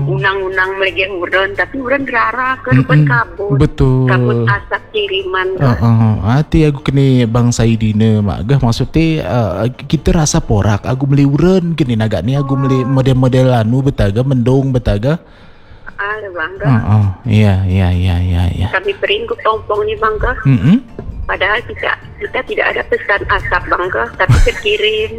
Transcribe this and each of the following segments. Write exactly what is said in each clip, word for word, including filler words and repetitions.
unang-unang melegi uran tapi uran gerara ke depan kabut. Betul. Kabut asap kiriman. Uh, uh, hati aku kini Bang Saidina mak gah maksudnya uh, kita rasa porak aku beli uran kini naga ni aku beli model-model anu betaga mendung betaga. Ada bangga. Uh, uh, iya iya iya iya iya. Kami beriin ke pompong ni bangga. Mm-hmm. Padahal kita kita tidak ada pesan asap bangga tapi terkirim.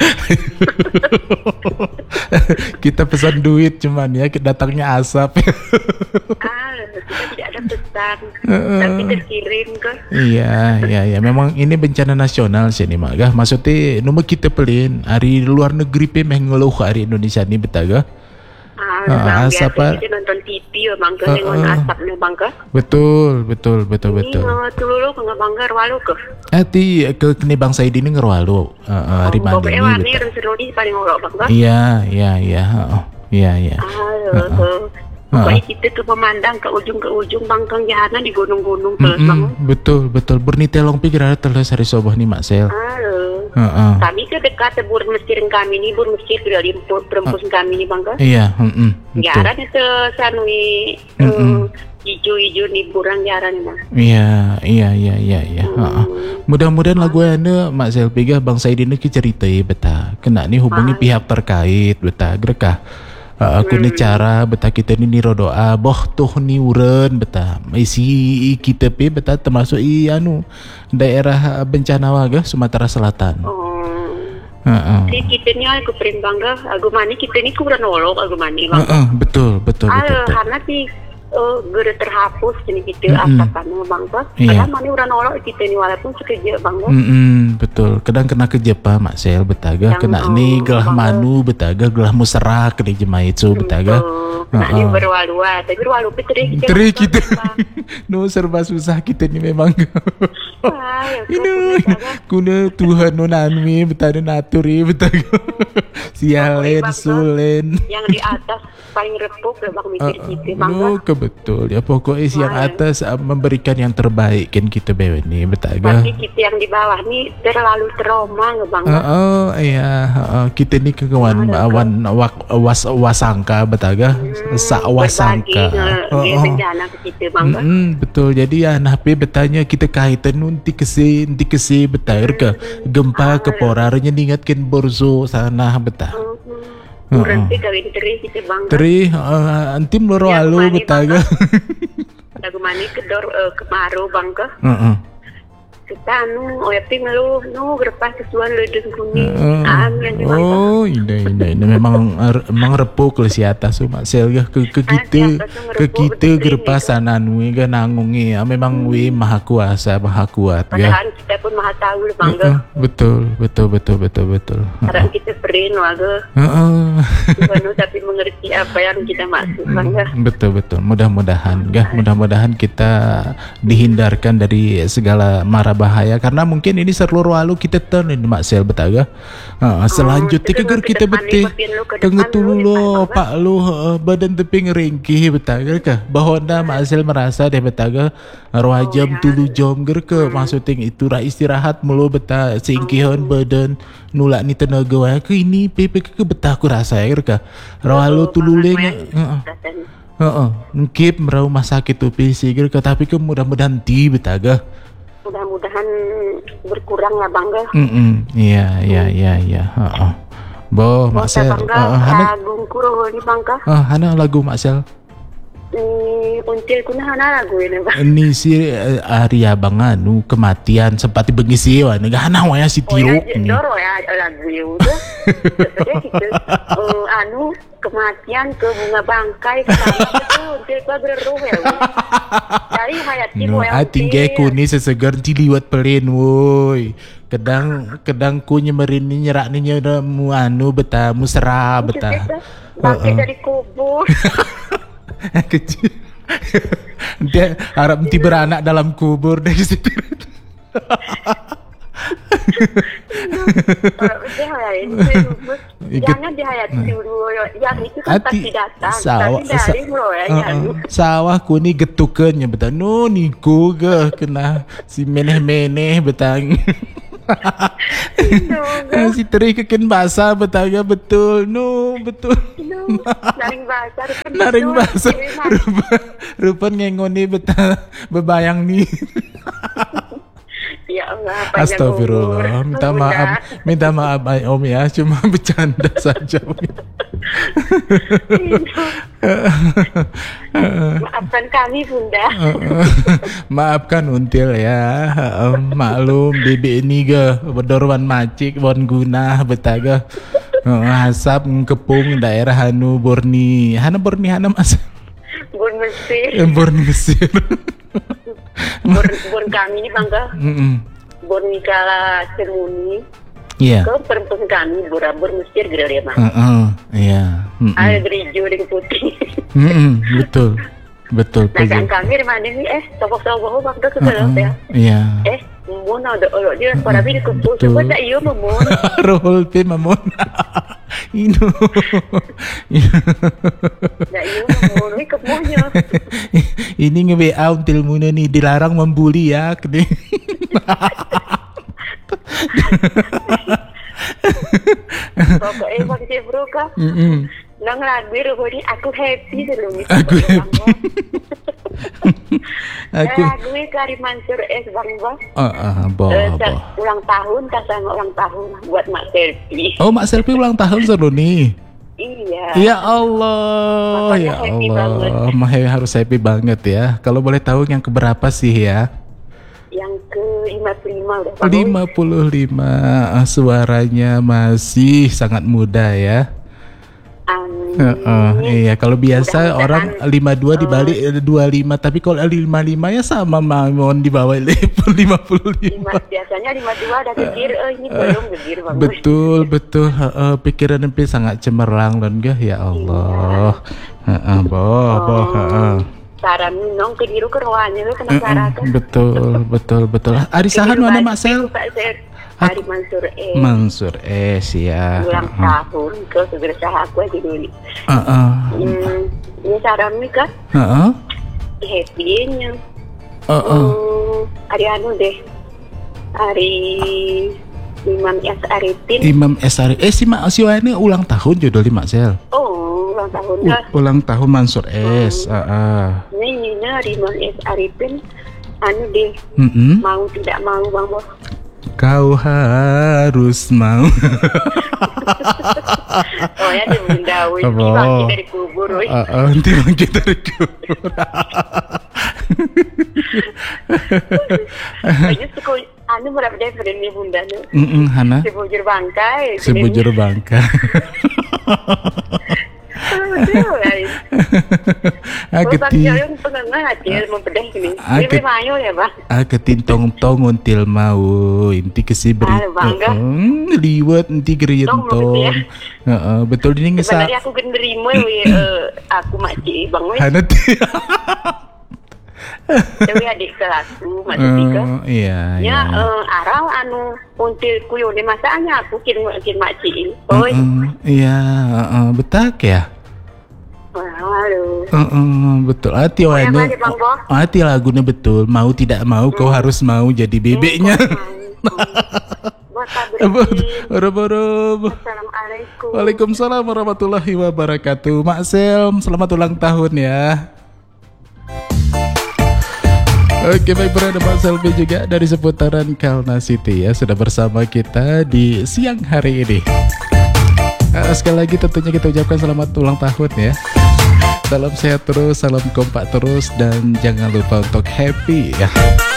Kita pesan duit cuman ya datangnya asap. Ah, kita tidak ada pesan tapi terkirim ke. Iya iya iya memang ini bencana nasional sini mak gah maksudnya nomor kita pelin hari luar negeri pe meh ngeluh hari Indonesia ni betaga. Ah, asap kita nonton T V ya bangga uh, dengan uh, asapnya bangga. Betul betul betul betul. Ini tululu nggak bangga rawalu ke. Hati ke kini Bang Saidi ini ngerwalu uh, hari mandi ini. Ini serodi paling ngorok bangga. Iya iya iya uh, iya iya. Pokoknya kita ke memandang ke ujung ke ujung bangkang jahana di gunung-gunung terus mm-hmm, bang. Betul betul bernitelong pikir ada terus hari sobah nih Mak Sel. Uh, uh. Kami ke dekat bur mesir kami ni bur mesir sudah limpur perempus uh, kami ni bangga. Iya. Mm-hmm, jaran itu sanui mm-hmm. uh, hijau-hijau ni burang jaran mah. Iya iya iya iya. iya. Hmm. Uh, uh. Mudah-mudahan uh. lagu anda Mak Sel pegah Bang Saidi ni ceritai beta. Kena ni hubungi uh. pihak terkait beta. Gerekah. Uh, aku hmm. ni cara beta kita ni niro doa boh tuh ni uren beta isi kita pe beta termasuk i anu daerah bencana waga Sumatera Selatan. Oh. Uh-uh. Si kita ni aku pering bangga aku mani kita ni ku nolok aku mani bang. Uh-uh. Betul betul Al, betul. Karena si Uh, gera terhapus ini kita mm-hmm. asapan bangga. Iya. Karena mani udah nolok kita ni walaupun sekejap bangga. Mm-hmm. Betul. Kadang kena kejepa Mak Sel betaga yang, kena oh, ni gelah bangga. Manu betaga gelah musera kena jemai itu betaga. Kena ni berwalua tapi berwalu petri kita. Petri kita. No serba susah kita ni memang. Ini kuna Tuhan nonanmi betada naturi betaga. Sialen sulen. Yang di atas paling repuk lah bang mikir uh, kita bangga. No, kebetul ya pokoknya si yang atas uh, memberikan yang terbaik kan kita bawa ni betaga. Tapi kita yang di bawah ni terlalu trauma bangga. Uh, oh iya uh, kita ni kegawan awan wak, was wasangka betaga hmm, sa wasangka. Berbagi uh, uh, bencana ke kita bangga. Mm, betul jadi ya nah pe betanya kita kaitan nanti kesi nanti kesi betar ke gempa keporarnya diingatkan borzo sana betah. Uh, Berhenti kawin teri kita bangga. Teri uh, antim loro alu betaga. Lagu mani kedor uh, kemaru bangga. Heeh. Kita anu oepi ngelu nu gerpas kesuan ledeng kuning. Uh, Am yang di oh, indah indah indah memang memang repuk le si atas Mak Sel ke ke kita ke kita gerpasan anu ga nangungi memang we maha kuasa maha kuat ga. Padahal kita pun maha tahu le bangga. Uh, betul betul betul betul betul. Karena kita perin waga. Heeh. Bukan tapi mengerti apa yang kita maksud bangga. Betul betul. Mudah-mudahan ga mudah-mudahan kita dihindarkan dari segala mara bahaya karena mungkin ini seluruh alu kita turn ini Mak Sel betaga. Ha, selanjutnya keger kita bete kengetulu lo pak lu uh, badan teping ringkih betaga kah bahona Mak Sel merasa deh betaga roh jam tulu jam ger ke maksudnya itu ra istirahat mulu beta singkihon badan nulak ni tenaga wae ke ini pepe ke betah aku rasa ya kah roh alu tululeng heeh heeh ngkip merau masakit tu pisi ger tapi ke mudah-mudahan ti betaga. Mudah-mudahan berkurang lah bangga. Mm iya iya iya iya. Heeh. Bo Mak Sel. Heeh, hana gungkuro ni bangga. Ah, hana lagu Mak Sel. Eh, until kuna hana lagu ini bang. Ini si uh, Arya Bangan nu kematian sempat bengisi wa hana waya si tiro. Oh ya, doro ya lagu itu. Jadi kita uh, anu kematian ke bunga bangkai ke itu until gua beruh ya. Dari hayat no, tinggal ku ni sesegar diliwat pelin woi. Kedang kedang ku nyemerin ni nyerak ni nyera mu anu beta mu serah beta. Bangkai uh-uh. dari kubur. Kecil. Dia harap nanti beranak dalam kubur dari situ. Jangan dihayati dulu yang itu kan pasti datang sawah, tapi dari bro ya uh, uh, sawah ku ni getukannya betul no niku ke kena si meneh-meneh betang. No, Si teri keken bahasa betaga betul. No, betul. no. Naring bahasa. Naring bahasa. Rupa, rupa ngengoni beta bebayang nih. Ya Allah, panjang Astagfirullah. umur. Minta Bunda. maaf, minta maaf ay Om ya, cuma bercanda saja. Maafkan kami, Bunda. Maafkan Until ya. Em, maklum bibi ini ge bedorwan macik bon guna betaga. Eh, Hasap kepung daerah Hanu Borni. Hana Borni Hana Mas. Bun Mesir. Eh, Borni Mesir. Bun, bun kami ini bangga. Mm-mm. Bun Mikala Sermuni. Iya. Kau perempuan kami bur Mesir gitu dia bang. Heeh, iya. Mm-mm. Ada dari hijau dengan putih. Mm-mm, betul. Betul. Nah kan Betul. kami di mana nih? Eh, topok-topok bang tuh Heeh, kesel ya. Iya. Eh, mun ada orang dia para bini kumpul. Betul. Coba tak iyo mun. Rohol pe mamon. Ino. Tak iyo mun. Ini kemunya. Ini nge-W A Until muna nih dilarang membuli ya. Kene. Pokoknya bang Cebro kah? Mm-mm. Nang lagu ini aku happy dulu. Aku happy. Aku. Lagu ini Kari Mansur S bang bang. Ah, ah, boh, Eh, boh. ulang tahun, kasih ulang tahun buat Mak Selfie. Oh, Mak Selfie ulang tahun seru nih. Iya. Ya Allah, Makanya ya happy Allah. Mah harus happy banget ya. Kalau boleh tahu yang keberapa sih ya? Yang ke lima puluh lima udah Bang. lima puluh lima. Ah, suaranya masih sangat muda ya. Amin. Heeh, iya, kalau biasa Mudah-mudahan, orang lima puluh dua dibalik eh, dua puluh lima, tapi kalau lima puluh lima ya sama Mamon di bawah lima puluh lima. Lima, biasanya lima puluh dua ada gegir, eh ini belum gegir bang. Betul, betul. Heeh, pikiran empi sangat cemerlang dan gah ya Allah. Heeh, boh, boh, heeh. Cara minum ke diru ke ruangannya lu kena cara kan. Betul, betul, betul. Arisahan mana Mak Sel? Hari Mansur E. Mansur S ya. Ulang tahun ke segera aku aja dulu. Heeh. Hmm, ini cara kan Heeh. happy-nya. Heeh. Hmm, hari anu deh. Hari Imam S. Arifin. Imam S. Ari. Eh si Mak si ini ulang tahun jodoh Mak Sel. Oh, ulang tahun U- kah? ulang tahun Mansur S. Heeh. Ini ini hari Imam S. Arifin. Anu deh, Mm-mm. mau tidak mau bang Bos. Kau harus mau. Oh ya dia mendawi. Apa? Bangkit dari kubur. woi. Ah, ah, nanti bangkit dari kubur. Banyak sekolah. Anu berapa deh ini bunda nu. Mm-mm, Hana. Sebujur bangkai. Sebujur bangka. Betul. Ah, Oh, bang keti, Joyong pengengah aja mempedah ini. Ah, Ini ket- mayo ya bang. ah ketintong tong until mau inti kesi beri. Ah, bangga. Heeh, liwat inti Tong, geriyentong. maksudnya. Heeh, betul ini ngesa. Sebenarnya aku genderimo we eh, aku makcik bang we. Hana ti- Dewi adik kelasku maksudnya. Eh, iya, iya. Ya, eh, arang anu until kuyo de masanya aku kin kin makcik. Oi. Heeh, iya, heeh, betak ya. Waduh. Heeh, betul. Hati Oh, yang wanya. mana, Bang Bo? Hati lagunya betul. Mau tidak mau kau harus mau jadi bebeknya. Boro-boro. Assalamualaikum. Waalaikumsalam warahmatullahi wabarakatuh. Mak Selm, selamat ulang tahun ya. Oke, baik, berada Mak Selvi juga dari seputaran Kalna City ya, sudah bersama kita di siang hari ini. Nah, sekali lagi tentunya kita ucapkan selamat ulang tahun ya. Salam sehat terus, salam kompak terus, dan jangan lupa untuk happy ya.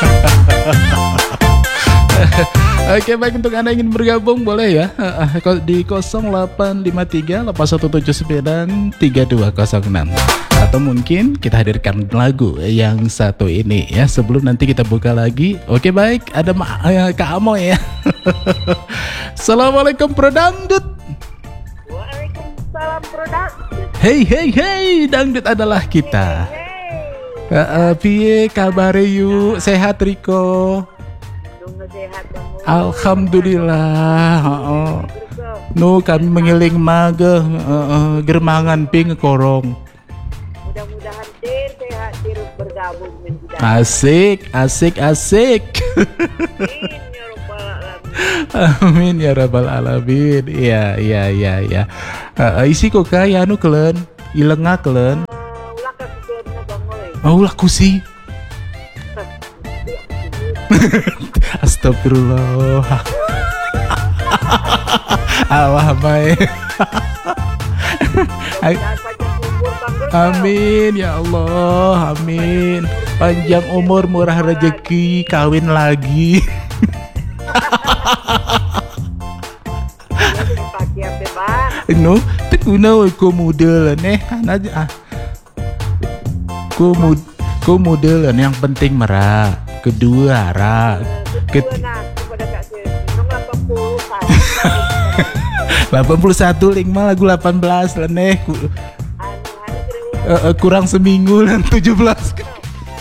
Oke, baik, untuk Anda yang ingin bergabung boleh ya di nol delapan lima tiga delapan satu tujuh sembilan tiga dua nol enam. Atau mungkin kita hadirkan lagu yang satu ini ya sebelum nanti kita buka lagi. Oke, baik, ada Ma- eh, Kak Amoy ya. Assalamualaikum Pro Dangdut. Waalaikumsalam produk. Hey hey hey, dangdut adalah kita. Uh, uh, piye kabare yuk, sehat Riko? Dong sehat bang. Alhamdulillah. Uh, uh. Nu kami mengiling mage uh, uh, germangan ping korong. Mudah-mudahan dir sehat dir bergabung dengan kita. Asik, asik, asik. Amin ya rabbal alamin. Amin ya rabbal alamin. Iya iya iya iya. Uh, isi kok kaya anu kelen, ilenga kelen. Ulah ka kukurnya bangoy. Oh lah kusi. Astagfirullah. Awah bae. Jangan panjang umur bangoy. Amin ya Allah, amin. Panjang umur, murah rezeki, kawin lagi. Pagi apa bang? No, teguna ko model nih, aja ah. Ko mod, ko model yang penting merah. Kedua ra. Ket Kedua nanti pada kak Senong delapan puluh kan. delapan puluh satu link mah lagu delapan belas lah nih. Anu anu kira Uh, uh, kurang seminggu dan tujuh belas.